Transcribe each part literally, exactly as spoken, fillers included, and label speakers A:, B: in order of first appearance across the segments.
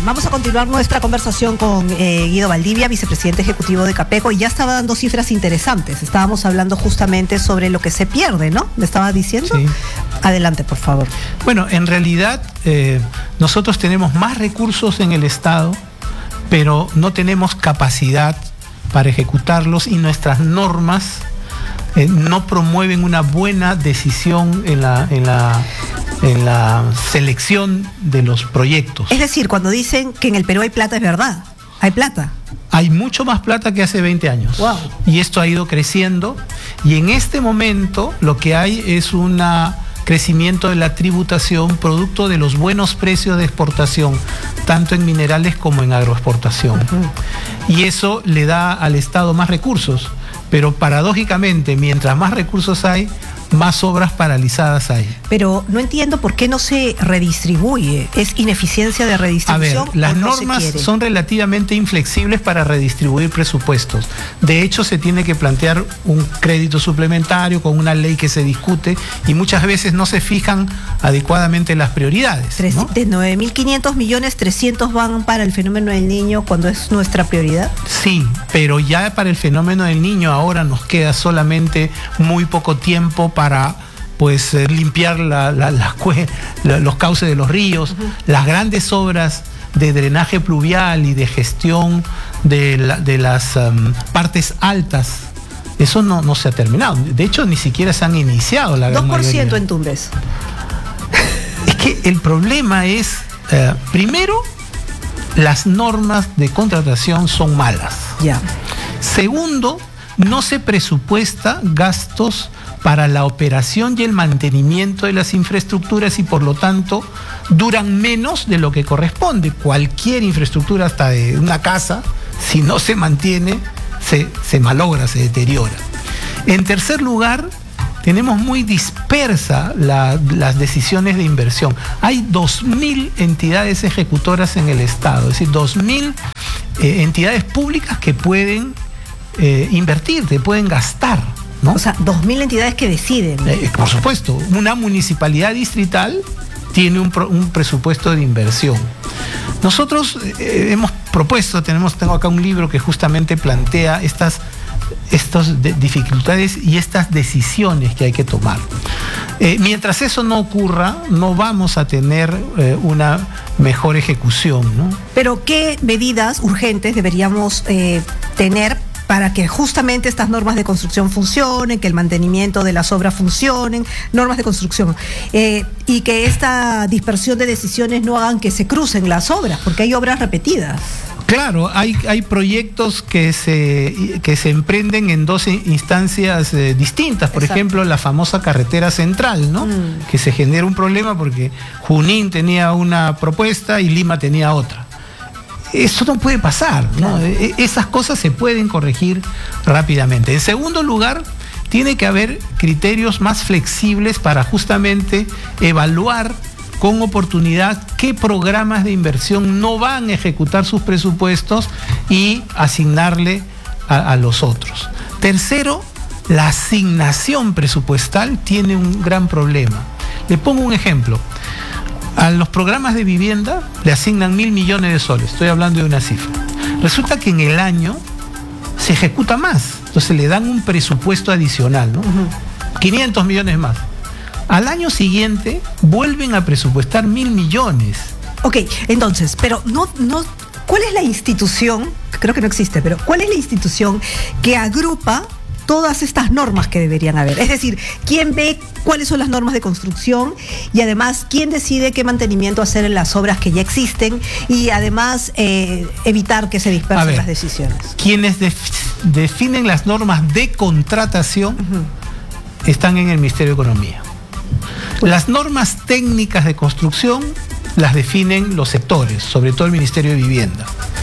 A: vamos a continuar nuestra conversación con eh, Guido Valdivia, vicepresidente ejecutivo de Capeco, y ya estaba dando cifras interesantes. Estábamos hablando justamente sobre lo que se pierde, ¿no? ¿Me estaba diciendo?
B: Sí.
A: Adelante, por favor.
B: Bueno, en realidad eh, nosotros tenemos más recursos en el Estado, pero no tenemos capacidad para ejecutarlos y nuestras normas eh, no promueven una buena decisión en la, en la, en la selección de los proyectos.
A: Es decir, cuando dicen que en el Perú hay plata, es verdad. Hay plata.
B: Hay mucho más plata que hace veinte años.
A: Wow.
B: Y esto ha ido creciendo. Y en este momento lo que hay es un crecimiento de la tributación producto de los buenos precios de exportación, tanto en minerales como en agroexportación. Uh-huh. Y eso le da al Estado más recursos. Pero paradójicamente, mientras más recursos hay, más obras paralizadas hay.
A: Pero no entiendo por qué no se redistribuye. ¿Es ineficiencia de redistribución?
B: A ver, las
A: ¿o no
B: normas
A: se quiere?
B: son relativamente inflexibles para redistribuir presupuestos. De hecho, se tiene que plantear un crédito suplementario con una ley que se discute y muchas veces no se fijan adecuadamente las prioridades,
A: Tres,
B: ¿no?
A: De nueve mil quinientos millones, trescientos van para el fenómeno del niño cuando es nuestra prioridad.
B: Sí, pero ya para el fenómeno del niño ahora nos queda solamente muy poco tiempo para pues eh, limpiar la, la, la, la, los cauces de los ríos, uh-huh. Las grandes obras de drenaje pluvial y de gestión de, la, de las um, partes altas. Eso no, no se ha terminado. De hecho, ni siquiera se han iniciado la gran mayoría.
A: dos por ciento en Tumbes.
B: Es que el problema es, eh, primero, las normas de contratación son malas.
A: Ya.
B: Segundo, no se presupuesta gastos para la operación y el mantenimiento de las infraestructuras y por lo tanto duran menos de lo que corresponde. Cualquier infraestructura, hasta de una casa, si no se mantiene, se, se malogra, se deteriora. En tercer lugar, tenemos muy dispersa la, las decisiones de inversión. Hay dos mil entidades ejecutoras en el Estado, es decir, dos mil eh, entidades públicas que pueden eh, invertir, que pueden gastar, ¿no?
A: O sea, dos mil entidades que deciden.
B: Eh, por supuesto, una municipalidad distrital tiene un, pro, un presupuesto de inversión. Nosotros eh, hemos propuesto, tenemos, tengo acá un libro que justamente plantea estas, estas de, dificultades y estas decisiones que hay que tomar. Eh, mientras eso no ocurra, no vamos a tener eh, una mejor ejecución, ¿no?
A: Pero ¿qué medidas urgentes deberíamos eh, tener para que justamente estas normas de construcción funcionen, que el mantenimiento de las obras funcionen, normas de construcción, eh, y que esta dispersión de decisiones no hagan que se crucen las obras, porque hay obras repetidas?
B: Claro, hay, hay proyectos que se, que se emprenden en dos instancias eh, distintas. Por Exacto. ejemplo, la famosa carretera central, ¿no? Mm. Que se genera un problema porque Junín tenía una propuesta y Lima tenía otra. Eso no puede pasar, ¿no? Claro. Esas cosas se pueden corregir rápidamente. En segundo lugar, tiene que haber criterios más flexibles para justamente evaluar con oportunidad qué programas de inversión no van a ejecutar sus presupuestos y asignarle a, a los otros. Tercero, la asignación presupuestal tiene un gran problema. Le pongo un ejemplo. A los programas de vivienda le asignan mil millones de soles, estoy hablando de una cifra. Resulta que en el año se ejecuta más, entonces le dan un presupuesto adicional, ¿no? Uh-huh. quinientos millones más. Al año siguiente vuelven a presupuestar mil millones.
A: Ok, entonces, pero no, no, ¿cuál es la institución? Creo que no existe, pero ¿cuál es la institución que agrupa todas estas normas que deberían haber? Es decir, ¿quién ve cuáles son las normas de construcción? Y además, ¿quién decide qué mantenimiento hacer en las obras que ya existen? Y además, eh, evitar que se dispersen ver, las decisiones.
B: Quienes def definen las normas de contratación uh-huh. están en el Ministerio de Economía. Las normas técnicas de construcción las definen los sectores, sobre todo el Ministerio de Vivienda.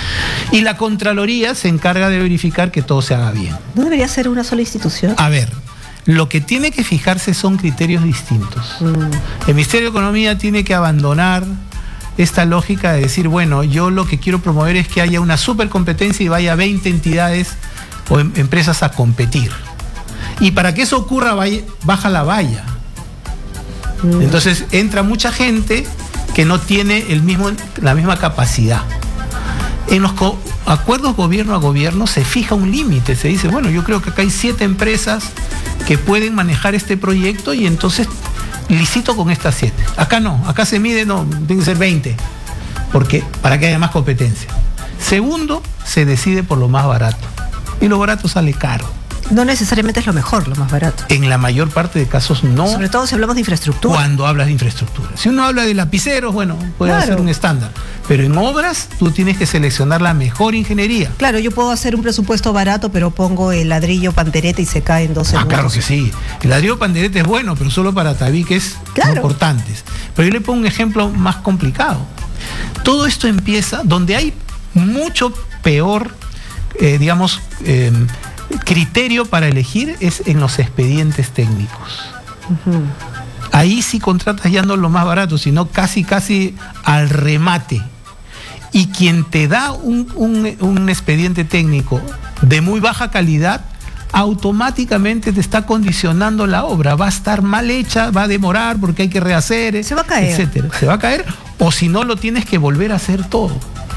B: Y la Contraloría se encarga de verificar que todo se haga bien.
A: ¿No debería ser una sola institución?
B: A ver, lo que tiene que fijarse son criterios distintos. Mm. El Ministerio de Economía tiene que abandonar esta lógica de decir, bueno, yo lo que quiero promover es que haya una supercompetencia y vaya veinte entidades o em empresas a competir. Y para que eso ocurra, vaya, baja la valla. Mm. Entonces entra mucha gente que no tiene el mismo, la misma capacidad. En los co- acuerdos gobierno a gobierno se fija un límite, se dice, bueno, yo creo que acá hay siete empresas que pueden manejar este proyecto y entonces licito con estas siete. Acá no, acá se mide, no, tiene que ser veinte, porque para que haya más competencia. Segundo, se decide por lo más barato. Y lo barato sale caro.
A: No necesariamente es lo mejor, lo más barato.
B: En la mayor parte de casos no.
A: Sobre todo si hablamos de infraestructura.
B: Cuando hablas de infraestructura. Si uno habla de lapiceros, bueno, puede
A: Claro.
B: ser un estándar. Pero en obras, tú tienes que seleccionar la mejor ingeniería.
A: Claro, yo puedo hacer un presupuesto barato, pero pongo el ladrillo pandereta y se cae en dos
B: Ah,
A: segundos.
B: claro que sí. El ladrillo panderete es bueno, pero solo para tabiques
A: Claro.
B: importantes. Pero yo le pongo un ejemplo más complicado. Todo esto empieza donde hay mucho peor, eh, digamos, eh, criterio para elegir es en los expedientes técnicos.
A: Uh-huh.
B: Ahí sí contratas ya no lo más barato, sino casi, casi al remate. Y quien te da un, un, un expediente técnico de muy baja calidad, automáticamente te está condicionando la obra. Va a estar mal hecha, va a demorar porque hay que rehacer,
A: Se va a caer.
B: etcétera. Se va a caer, o si no, lo tienes que volver a hacer todo.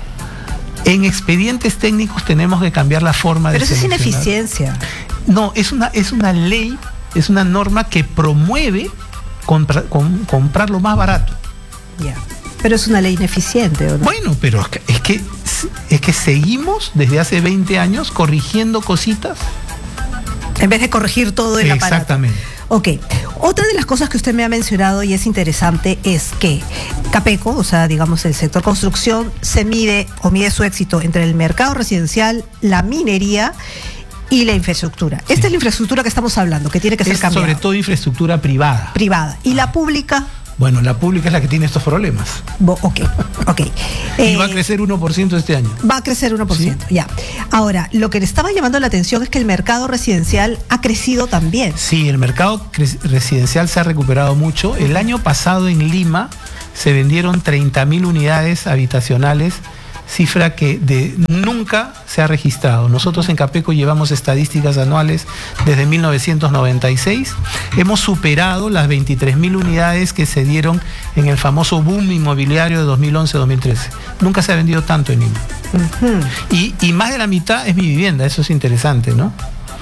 B: En expedientes técnicos tenemos que cambiar la forma
A: Pero
B: de
A: eso es
B: seleccionar.
A: ineficiencia.
B: No, es una, es una ley, es una norma que promueve compra- com- comprar lo más barato.
A: Ya. Pero es una ley ineficiente, ¿o no?
B: Bueno, pero es que, es que es que seguimos desde hace veinte años corrigiendo cositas.
A: En vez de corregir todo el aparato.
B: Exactamente.
A: Ok. Otra de las cosas que usted me ha mencionado y es interesante es que Capeco, o sea, digamos el sector construcción, se mide o mide su éxito entre el mercado residencial, la minería y la infraestructura. Esta
B: Sí.
A: es la infraestructura que estamos hablando, que tiene que ser
B: Es
A: cambiada.
B: sobre todo infraestructura privada.
A: Privada. Y la pública,
B: Bueno, la pública es la que tiene estos problemas.
A: bo- ok, ok.
B: Y va a
A: Eh,
B: crecer uno por ciento este año.
A: Va a crecer uno por ciento, ya. Ahora, lo que le estaba llamando la atención es que el mercado residencial ha crecido también.
B: Sí, el mercado cre- residencial se ha recuperado mucho. El año pasado en Lima se vendieron treinta mil unidades habitacionales, cifra que de, nunca se ha registrado. Nosotros en Capeco llevamos estadísticas anuales desde mil novecientos noventa y seis. Hemos superado las veintitrés mil unidades que se dieron en el famoso boom inmobiliario de dos mil once a dos mil trece. Nunca se ha vendido tanto en Lima.
A: Ujú.
B: Y, y más de la mitad es mi vivienda, eso es interesante, ¿no?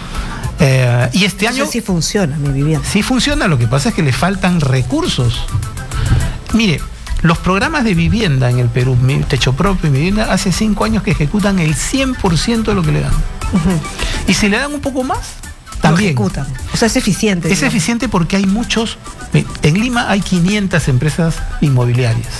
B: Eh, y este
A: No
B: año
A: sé si funciona mi vivienda.
B: sí funciona, lo que pasa es que le faltan recursos. Mire, los programas de vivienda en el Perú, Mi Techo Propio y Mi Vivienda, hace cinco años que ejecutan el cien por ciento de lo que le dan.
A: Ujú.
B: Y si le dan un poco más,
A: Lo
B: también.
A: ejecutan. O sea, es eficiente.
B: Es
A: digamos.
B: eficiente porque hay muchos. En Lima hay quinientas empresas inmobiliarias.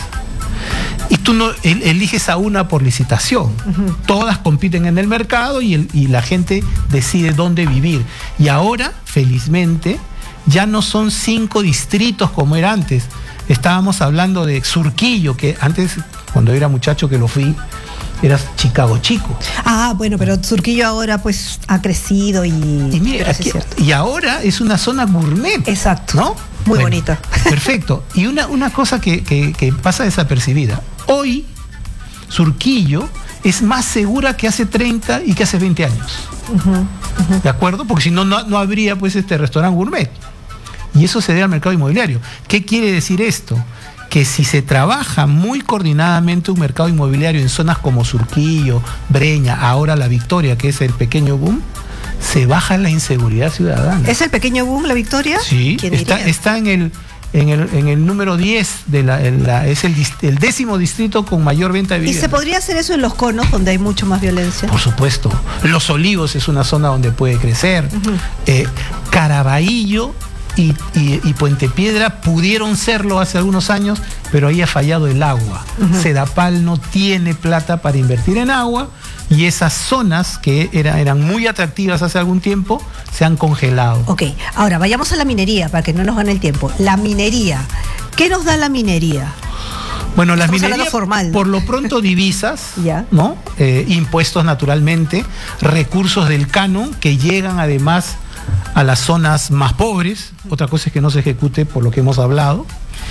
B: Y tú no el- eliges a una por licitación.
A: Ujú.
B: Todas compiten en el mercado y, el- y la gente decide dónde vivir. Y ahora, felizmente, ya no son cinco distritos como era antes. Estábamos hablando de Surquillo, que antes, cuando era muchacho que lo fui, era Chicago Chico.
A: Ah, bueno, pero Surquillo ahora pues ha crecido y...
B: Y mire,
A: pero sí
B: aquí-
A: es cierto.
B: y ahora es una zona gourmet.
A: Exacto.
B: ¿No?
A: Muy
B: Bueno,
A: bonita.
B: Perfecto. Y una, una cosa que, que- que pasa desapercibida. Hoy, Surquillo es más segura que hace treinta y que hace veinte años.
A: Ujú, ujú.
B: ¿De acuerdo? Porque si no, no, no habría pues este restaurante gourmet. Y eso se debe al mercado inmobiliario. ¿Qué quiere decir esto? Que si se trabaja muy coordinadamente un mercado inmobiliario en zonas como Surquillo, Breña, ahora La Victoria, que es el pequeño boom, se baja la inseguridad ciudadana.
A: ¿Es el pequeño boom la victoria?
B: Sí,
A: ¿Quién
B: está,
A: diría?
B: está en el en el, en el número diez de la, en la- es el, dis- el décimo distrito con mayor venta de
A: ¿Y
B: vivienda.
A: se podría hacer eso en los conos donde hay mucho más violencia?
B: Por supuesto. Los Olivos es una zona donde puede crecer.
A: Ujú.
B: Eh, Caraballo y, y- y Puente Piedra pudieron serlo hace algunos años, pero ahí ha fallado el agua.
A: Ujú.
B: Sedapal no tiene plata para invertir en agua y esas zonas que era- eran muy atractivas hace algún tiempo se han congelado.
A: Ok, ahora vayamos a la minería para que no nos gane el tiempo. La minería. ¿Qué nos da la minería?
B: Bueno, las
A: Estamos
B: minerías,
A: hablando formal, ¿no?
B: por lo pronto divisas,
A: Ya.
B: ¿no? Eh, impuestos naturalmente, recursos del canon que llegan además a las zonas más pobres. Otra cosa es que no se ejecute por lo que hemos hablado.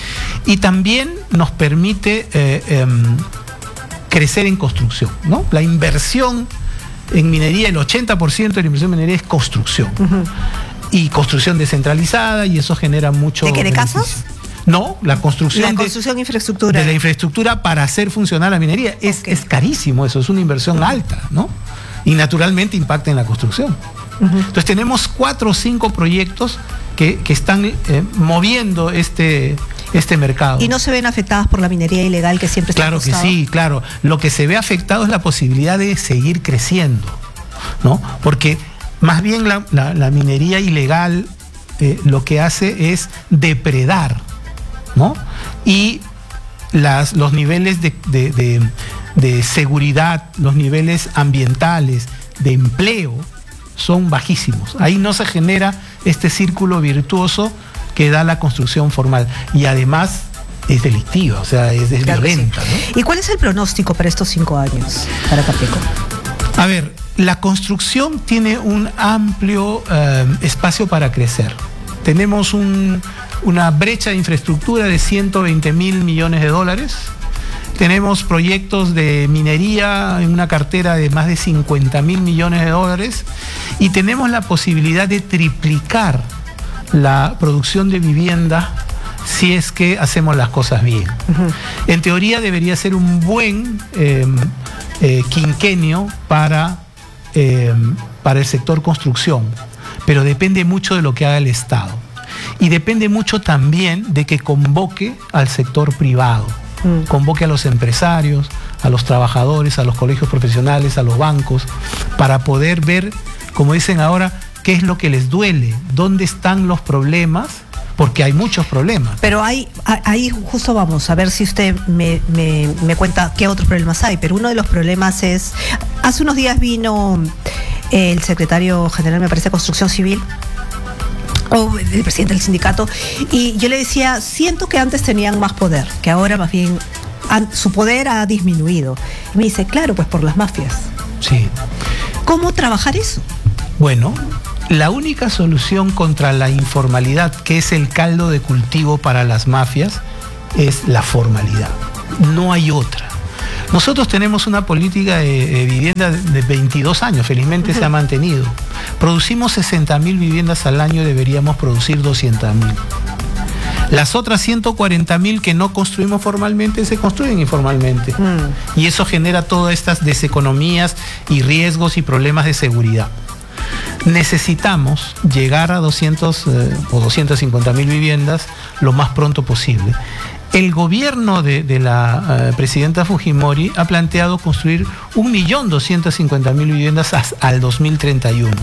B: Y también nos permite eh, em, crecer en construcción, ¿no? La inversión en minería, el ochenta por ciento de la inversión en minería es construcción.
A: Ujú.
B: Y construcción descentralizada y eso genera mucho
A: ¿De qué, de
B: beneficio.
A: casas?
B: No, la construcción,
A: la construcción de, infraestructura.
B: de la infraestructura para hacer funcionar la minería. Es, okay. es carísimo eso, es una inversión alta, ¿no? Y naturalmente impacta en la construcción. Uh-huh. Entonces tenemos cuatro o cinco proyectos que, que están eh, moviendo este, este mercado.
A: ¿Y no se ven afectadas por la minería ilegal que siempre está
B: Claro que sí, claro. Lo que se ve afectado es la posibilidad de seguir creciendo, ¿no? Porque más bien la, la, la minería ilegal eh, lo que hace es depredar, ¿no? Y las, los niveles de, de, de, de seguridad, los niveles ambientales, de empleo, son bajísimos. Ahí no se genera este círculo virtuoso que da la construcción formal. Y además es delictiva, o sea, es, es claro violenta, sí. ¿no?
A: ¿Y cuál es el pronóstico para estos cinco años para Capeco?
B: A ver, la construcción tiene un amplio eh, espacio para crecer. Tenemos un, una brecha de infraestructura de ciento veinte mil millones de dólares. Tenemos proyectos de minería en una cartera de más de cincuenta mil millones de dólares y tenemos la posibilidad de triplicar la producción de vivienda si es que hacemos las cosas bien. Uh-huh. En teoría debería ser un buen eh, eh, quinquenio para, eh, para el sector construcción, pero depende mucho de lo que haga el Estado. Y depende mucho también de que convoque al sector privado. Convoque a los empresarios, a los trabajadores, a los colegios profesionales, a los bancos, para poder ver, como dicen ahora, qué es lo que les duele, dónde están los problemas, porque hay muchos problemas.
A: Pero hay, ahí justo vamos a ver si usted me, me, me cuenta qué otros problemas hay, pero uno de los problemas es, hace unos días vino el secretario general, me parece, de Construcción Civil, o el presidente del sindicato, y yo le decía, siento que antes tenían más poder, que ahora más bien han, su poder ha disminuido. Y me dice, claro, pues por las mafias.
B: Sí.
A: ¿Cómo trabajar eso?
B: Bueno, la única solución contra la informalidad, que es el caldo de cultivo para las mafias, es la formalidad. No hay otra. Nosotros tenemos una política de, de vivienda de veintidós años, felizmente uh-huh. se ha mantenido. Producimos sesenta mil viviendas al año, deberíamos producir doscientas mil. Las otras ciento cuarenta mil que no construimos formalmente se construyen informalmente. Uh-huh. Y eso genera todas estas deseconomías y riesgos y problemas de seguridad. Necesitamos llegar a doscientos eh, o doscientas cincuenta mil viviendas lo más pronto posible. El gobierno de, de la uh, presidenta Fujimori ha planteado construir un millón doscientas cincuenta mil viviendas al dos mil treinta y uno.